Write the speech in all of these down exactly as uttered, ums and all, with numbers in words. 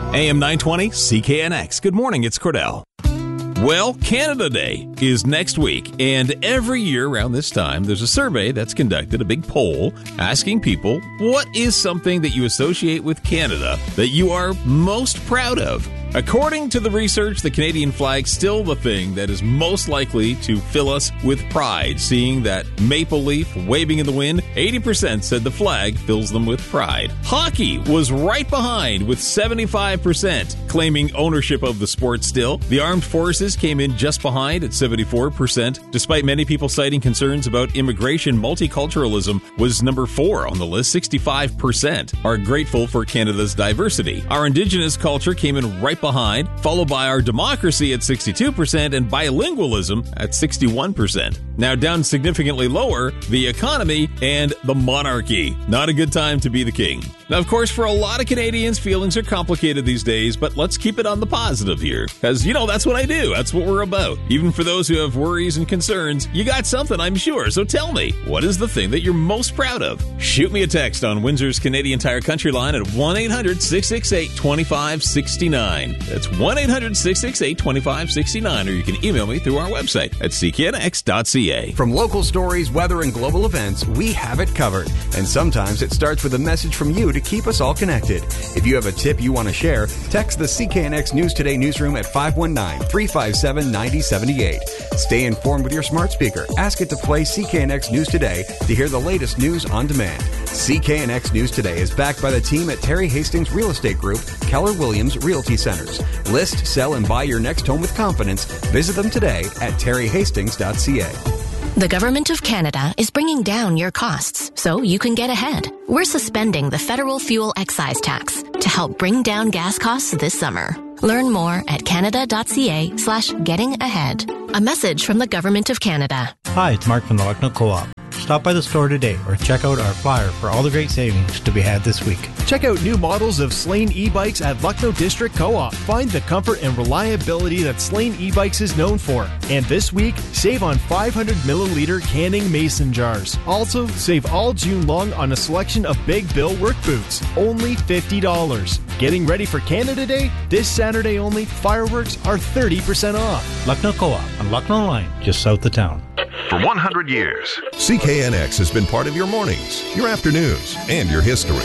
A M nine twenty C K N X. Good morning, it's Cordell. Well, Canada Day is next week, and every year around this time, there's a survey that's conducted, a big poll, asking people, what is something that you associate with Canada that you are most proud of? According to the research, the Canadian flag's still the thing that is most likely to fill us with pride. Seeing that maple leaf waving in the wind, eighty percent said the flag fills them with pride. Hockey was right behind with seventy-five percent claiming ownership of the sport still. The armed forces came in just behind at seventy-four percent. Despite many people citing concerns about immigration, multiculturalism was number four on the list. sixty-five percent are grateful for Canada's diversity. Our Indigenous culture came in right behind, followed by our democracy at sixty-two percent and bilingualism at sixty-one percent. Now down significantly lower, the economy and the monarchy. Not a good time to be the king. Now, of course, for a lot of Canadians, feelings are complicated these days, but let's keep it on the positive here. Because, you know, that's what I do. That's what we're about. Even for those who have worries and concerns, you got something, I'm sure. So tell me, what is the thing that you're most proud of? Shoot me a text on Windsor's Canadian Tire Country line at one eight hundred six six eight two five six nine. That's one eight hundred six six eight two five six nine, or you can email me through our website at c k n x dot c a. From local stories, weather, and global events, we have it covered. And sometimes it starts with a message from you to keep us all connected. If you have a tip you want to share, text the C K N X News Today newsroom at five one nine, three five seven, nine zero seven eight. Stay informed with your smart speaker. Ask it to play C K N X News Today to hear the latest news on demand. C K N X News Today is backed by the team at Terry Hastings Real Estate Group, Keller Williams Realty Centers. List, sell, and buy your next home with confidence. Visit them today at terry hastings dot c a. The Government of Canada is bringing down your costs so you can get ahead. We're suspending the federal fuel excise tax to help bring down gas costs this summer. Learn more at canada.ca slash getting ahead. A message from the Government of Canada. Hi, it's Mark from the Lucknow Co-op. Stop by the store today or check out our flyer for all the great savings to be had this week. Check out new models of Slane e-bikes at Lucknow District Co-op. Find the comfort and reliability that Slane e-bikes is known for. And this week, save on five hundred milliliter canning mason jars. Also, save all June long on a selection of Big Bill work boots. Only fifty dollars. Getting ready for Canada Day? This Saturday only, fireworks are thirty percent off. Lucknow Co-op on Lucknow Line, just south of town. For one hundred years, C K N X has been part of your mornings, your afternoons, and your history.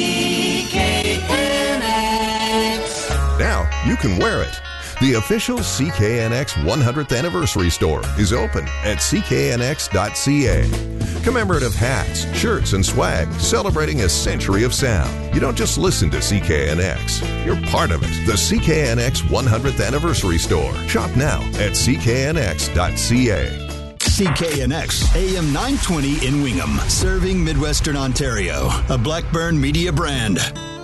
C K N X. Now you can wear it. The official C K N X one hundredth Anniversary Store is open at c k n x dot c a. Commemorative hats, shirts, and swag celebrating a century of sound. You don't just listen to C K N X, you're part of it. The C K N X one hundredth Anniversary Store. Shop now at c k n x dot c a. C K N X, A M nine twenty in Wingham, serving Midwestern Ontario, a Blackburn Media brand.